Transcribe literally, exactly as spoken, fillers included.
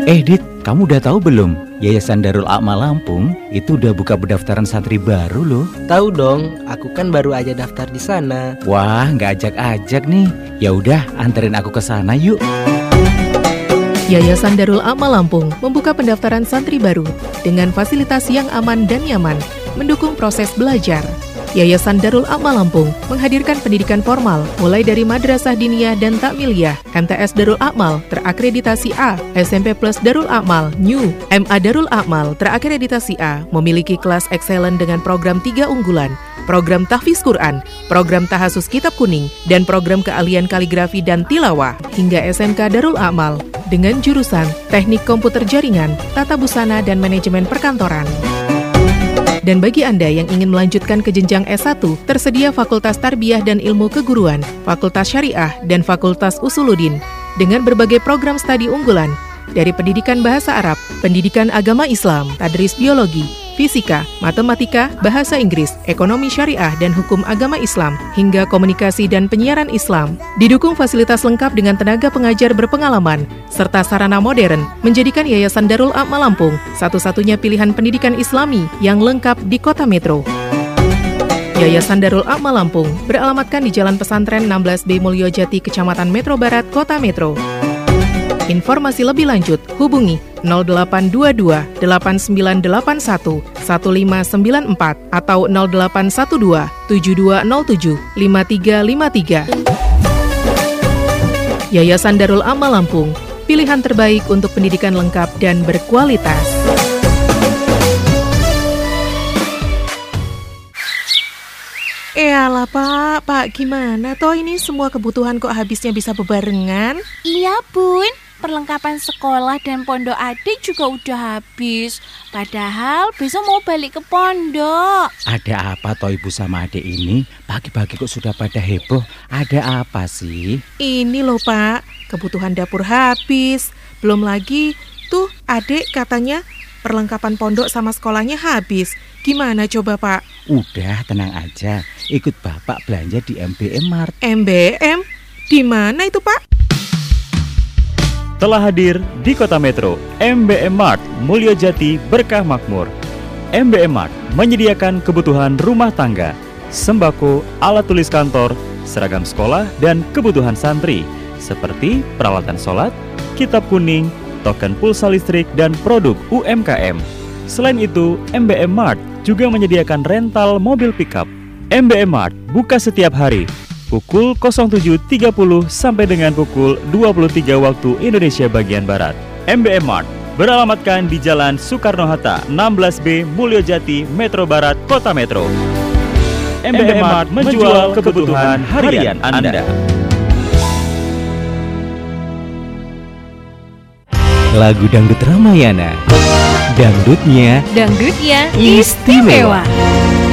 Eh Dit, kamu udah tahu belum? Yayasan Darul Amal Lampung itu udah buka pendaftaran santri baru loh. Tahu dong, aku kan baru aja daftar di sana. Wah, nggak ajak-ajak nih. Ya udah, anterin aku ke sana yuk. Yayasan Darul Amal Lampung membuka pendaftaran santri baru dengan fasilitas yang aman dan nyaman, mendukung proses belajar. Yayasan Darul Amal Lampung menghadirkan pendidikan formal mulai dari madrasah diniyah dan takmiliyah, M T S Darul Amal terakreditasi A, S M P Plus Darul Amal New, M A Darul Amal terakreditasi A, memiliki kelas excellent dengan program tiga unggulan, program tahfiz Quran, program tahasus kitab kuning, dan program keahlian kaligrafi dan tilawah, hingga S M K Darul Amal dengan jurusan teknik komputer jaringan, tata busana, dan manajemen perkantoran. Dan bagi Anda yang ingin melanjutkan ke jenjang S satu, tersedia Fakultas Tarbiyah dan Ilmu Keguruan, Fakultas Syariah, dan Fakultas Usuluddin, dengan berbagai program studi unggulan, dari pendidikan bahasa Arab, pendidikan agama Islam, tadris biologi, fisika, matematika, bahasa Inggris, ekonomi syariah dan hukum agama Islam, hingga komunikasi dan penyiaran Islam. Didukung fasilitas lengkap dengan tenaga pengajar berpengalaman, serta sarana modern, menjadikan Yayasan Darul Amal Lampung satu-satunya pilihan pendidikan Islami yang lengkap di Kota Metro. Yayasan Darul Amal Lampung beralamatkan di Jalan Pesantren enam belas B Mulyojati, Kecamatan Metro Barat, Kota Metro. Informasi lebih lanjut, hubungi nol delapan dua dua delapan sembilan delapan satu satu lima sembilan empat atau nol delapan satu dua tujuh dua nol tujuh lima tiga lima tiga. Yayasan Darul Amal Lampung, pilihan terbaik untuk pendidikan lengkap dan berkualitas. Eyalah Pak, Pak gimana toh ini semua kebutuhan kok habisnya bisa bebarengan? Iya Bun, perlengkapan sekolah dan pondok adik juga udah habis. Padahal besok mau balik ke pondok. Ada apa toh ibu sama adik ini? Pagi-pagi kok sudah pada heboh? Ada apa sih? Ini loh Pak, kebutuhan dapur habis. Belum lagi, tuh adik katanya perlengkapan pondok sama sekolahnya habis. Gimana coba Pak? Udah tenang aja, ikut bapak belanja di M B M Mart. M B M? Di mana itu Pak? Telah hadir di Kota Metro, M B M Mart Mulyojati Berkah Makmur. M B M Mart menyediakan kebutuhan rumah tangga, sembako, alat tulis kantor, seragam sekolah, dan kebutuhan santri, seperti peralatan sholat, kitab kuning, token pulsa listrik, dan produk U M K M. Selain itu, M B M Mart juga menyediakan rental mobil pickup. M B M Mart buka setiap hari, pukul nol tujuh tiga puluh sampai dengan pukul dua puluh tiga waktu Indonesia bagian Barat. M B M Mart beralamatkan di Jalan Soekarno-Hatta enam belas B Mulyojati, Metro Barat, Kota Metro. M B M Mart menjual kebutuhan harian Anda. Lagu Dangdut Ramayana, dangdutnya Dangdutnya istimewa.